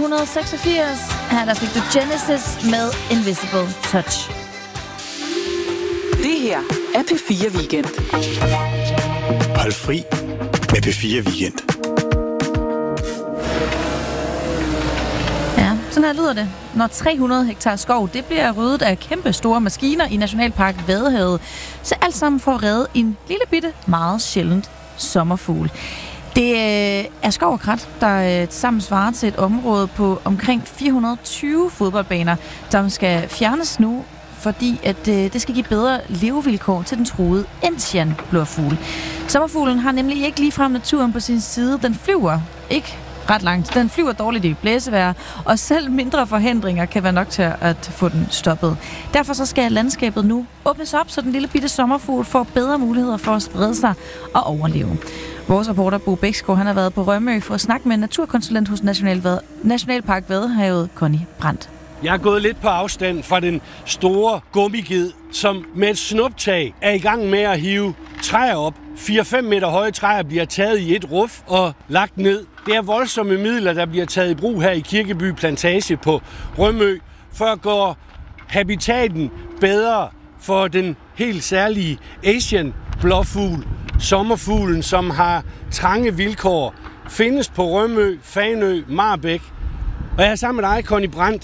1986. Her fik du Genesis med Invisible Touch. Det her er P4 Weekend. Hold fri med P4 Weekend. Ja, sådan her lyder det. Når 300 hektar skov, det bliver ryddet af kæmpe store maskiner i Nationalpark Vadehavet, så alt sammen for at redde en lille bitte, meget sjældent sommerfugl. Det er skov og krat, der sammen svarer til et område på omkring 420 fodboldbaner, der skal fjernes nu, fordi at det skal give bedre levevilkår til den truede enzianblåfugl. Sommerfuglen har nemlig ikke ligefrem naturen på sin side. Den flyver ikke ret langt. Den flyver dårligt i blæsevejr, og selv mindre forhindringer kan være nok til at få den stoppet. Derfor så skal landskabet nu åbnes op, så den lille bitte sommerfugl får bedre muligheder for at sprede sig og overleve. Vores reporter Bo Bæksgaard, han har været på Rømø for at snakke med en naturkonsulent hos Nationalpark Vadehavet, Conny Brandt. Jeg er gået lidt på afstand fra den store gummiged, som med et snuptag er i gang med at hive træer op. 4-5 meter høje træer bliver taget i et ruf og lagt ned. Det er voldsomme midler, der bliver taget i brug her i Kirkeby Plantage på Rømø, for at gøre habitaten bedre for den helt særlige Asian-blåfugl, sommerfuglen, som har trange vilkår, findes på Rømø, Fanø, Marbæk. Og jeg er sammen med dig, Conny Brandt.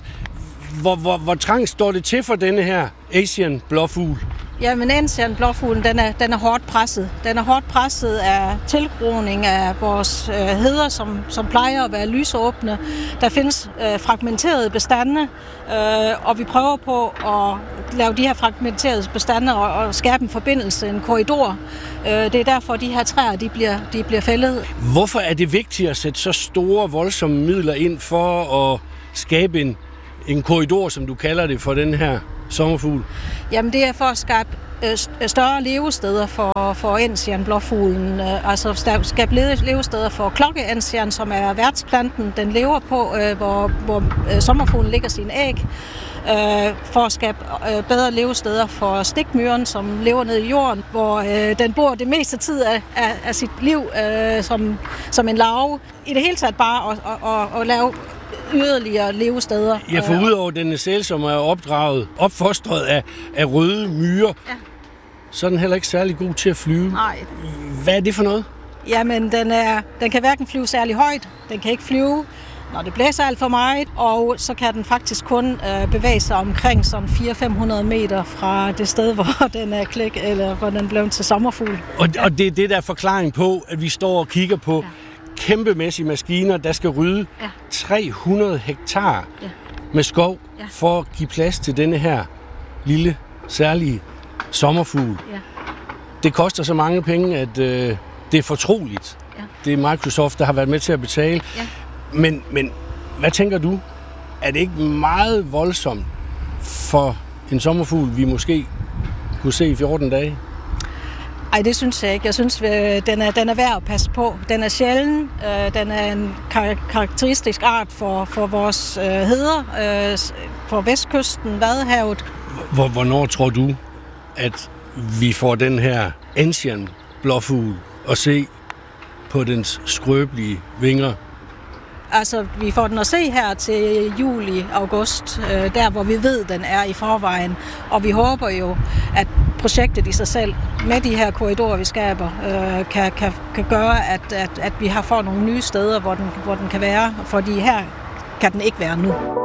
Hvor trangt står det til for denne her Asian-blåfugl? Jamen, enzianblåfuglen, den er hårdt presset. Den er hårdt presset af tilgroning af vores heder, som plejer at være lysåbne. Der findes fragmenterede bestande, og vi prøver på at lave de her fragmenterede bestande og skabe en forbindelse, en korridor. Det er derfor, de her træer de bliver fældet. Hvorfor er det vigtigt at sætte så store, voldsomme midler ind for at skabe en korridor, som du kalder det, for den her sommerfugl? Jamen, det er for at skabe større levesteder for enzianblåfuglen. Altså skabe levesteder for klokkeenzian, som er værtsplanten, den lever på, hvor sommerfuglen lægger sine æg. For at skabe bedre levesteder for stikmyren, som lever nede i jorden, hvor den bor det meste tid af sit liv som en larve. I det hele taget bare at lave yderligere levesteder. Ja, for udover denne sæl, som er opfostret af røde myrer, ja, så er den heller ikke særlig god til at flyve. Nej. Hvad er det for noget? Jamen, den kan hverken flyve særlig højt, den kan ikke flyve, når det blæser alt for meget, og så kan den faktisk kun bevæge sig omkring sådan 400-500 meter fra det sted, hvor den er klæk, eller hvor den blev til sommerfugl. Og det er det, der er forklaring på, at vi står og kigger på kæmpemæssige maskiner, der skal rydde 300 hektar med skov for at give plads til denne her lille, særlige sommerfugl. Ja. Det koster så mange penge, at det er fortroligt. Ja. Det er Microsoft, der har været med til at betale. Ja. Men hvad tænker du? Er det ikke meget voldsomt for en sommerfugl, vi måske kunne se i 14 dage? Ej, det synes jeg ikke. Jeg synes, den er værd at passe på. Den er sjælden. Den er en karakteristisk art for vores heder, for vestkysten, Vadehavet. Hvornår tror du, at vi får den her enzianblåfugl at se på dens skrøbelige vinger? Altså, vi får den at se her til juli, august, der hvor vi ved, den er i forvejen. Og vi håber jo, at projektet i sig selv, med de her korridorer, vi skaber, kan gøre, at vi får nogle nye steder, hvor den kan være. Fordi her kan den ikke være nu.